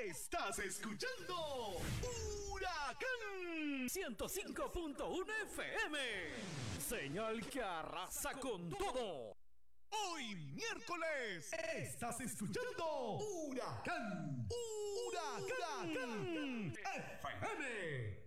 Estás escuchando Huracán 105.1 FM. Señal que arrasa con todo. Hoy miércoles estás escuchando Huracán FM.